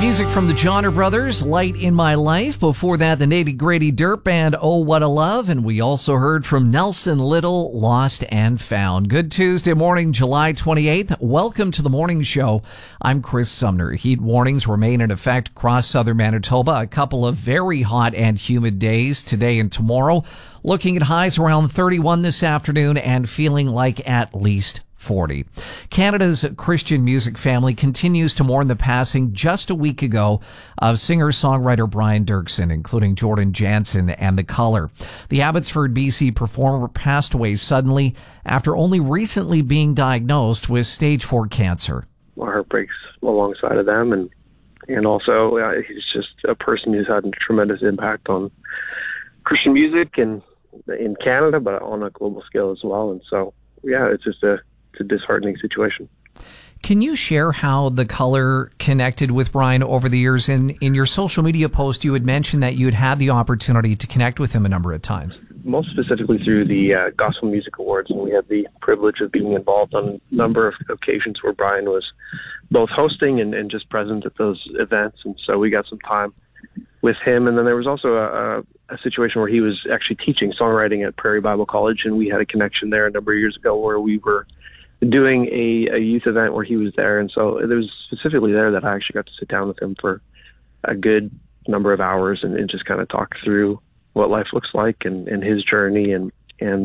Music from the Johnner Brothers, Light in My Life. Before that, the Nitty Gritty Dirt Band, Oh What a Love. And we also heard from Nelson Little, Lost and Found. Good Tuesday morning, July 28th. Welcome to the morning show. I'm Chris Sumner. Heat warnings remain in effect across southern Manitoba. A couple of very hot and humid days today and tomorrow. Looking at highs around 31 this afternoon and feeling like at least 40. Canada's Christian music family continues to mourn the passing just a week ago of singer-songwriter Brian Doerksen, including Jordan Jansen and The Colour. The Abbotsford, BC performer passed away suddenly after only recently being diagnosed with stage 4 cancer. My heart breaks alongside of them, and also he's just a person who's had a tremendous impact on Christian music and in Canada, but on a global scale as well. And so, yeah, it's a disheartening situation. Can you share how The Colour connected with Brian over the years? In your social media post, you had mentioned that you had the opportunity to connect with him a number of times. Most specifically through the Gospel Music Awards, and we had the privilege of being involved on a number of occasions where Brian was both hosting and just present at those events, and so we got some time with him. And then there was also a situation where he was actually teaching songwriting at Prairie Bible College, and we had a connection there a number of years ago where we were doing a youth event where he was there. And so it was specifically there that I actually got to sit down with him for a good number of hours and just kind of talk through what life looks like and his journey. And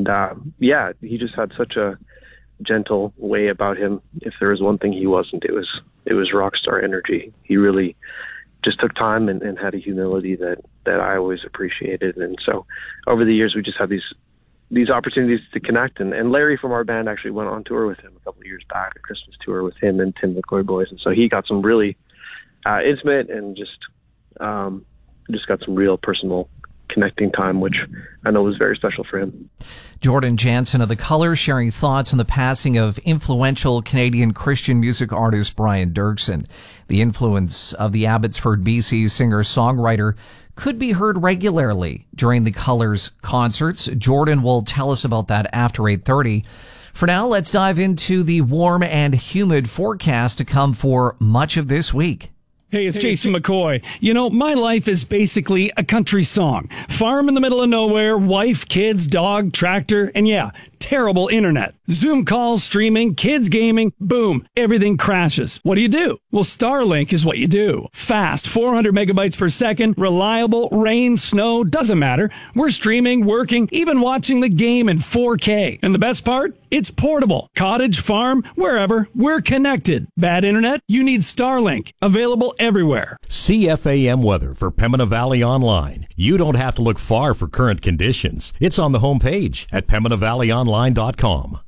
he just had such a gentle way about him. If there was one thing he wasn't, it was rock star energy. He really just took time and had a humility that I always appreciated. And so over the years, we just had these opportunities to connect, and Larry from our band actually went on tour with him a couple of years back, a Christmas tour with him and Tim the Glory Boys, and so he got some really intimate and just got some real personal connecting time, which I know was very special for him. Jordan Jansen of The Colour sharing thoughts on the passing of influential Canadian Christian music artist Brian Doerksen. The influence of the Abbotsford, BC singer-songwriter could be heard regularly during The Colour's concerts. Jordan will tell us about that after 8:30. For now, let's dive into the warm and humid forecast to come for much of this week. Hey, it's Jason McCoy. You know, my life is basically a country song. Farm in the middle of nowhere, wife, kids, dog, tractor, and yeah, terrible internet. Zoom calls, streaming, kids gaming, boom, everything crashes. What do? Well, Starlink is what you do. Fast, 400 megabytes per second, reliable, rain, snow, doesn't matter. We're streaming, working, even watching the game in 4K. And the best part? It's portable. Cottage, farm, wherever, we're connected. Bad internet? You need Starlink. Available everywhere. CFAM weather for Pembina Valley Online. You don't have to look far for current conditions. It's on the homepage at PembinaValleyOnline.com.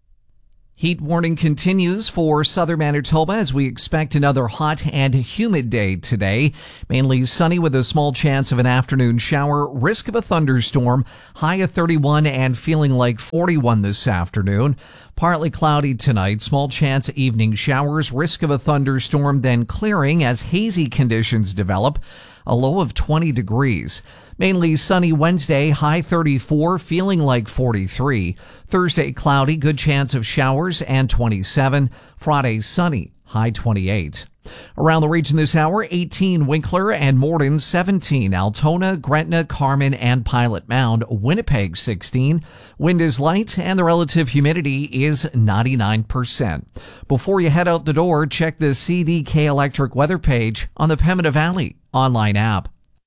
Heat warning continues for southern Manitoba as we expect another hot and humid day today. Mainly sunny with a small chance of an afternoon shower, risk of a thunderstorm, high of 31 and feeling like 41 this afternoon. Partly cloudy tonight, small chance of evening showers, risk of a thunderstorm, then clearing as hazy conditions develop. A low of 20 degrees. Mainly sunny Wednesday, high 34, feeling like 43. Thursday, cloudy, good chance of showers, and 27. Friday, sunny, high 28. Around the region this hour, 18 Winkler and Morden, 17 Altona, Gretna, Carman, and Pilot Mound, Winnipeg 16. Wind is light and the relative humidity is 99%. Before you head out the door, check the CDK Electric weather page on the Pembina Valley online app.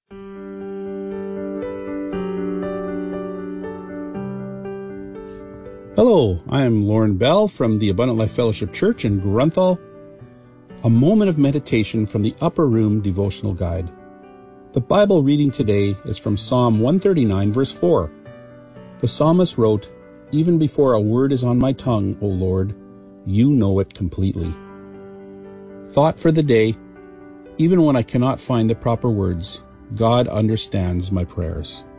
Hello, I'm Lauren Bell from the Abundant Life Fellowship Church in Grunthal. A moment of meditation from the Upper Room Devotional Guide. The Bible reading today is from Psalm 139, verse 4. The psalmist wrote, "Even before a word is on my tongue, O Lord, you know it completely." Thought for the day, even when I cannot find the proper words, God understands my prayers.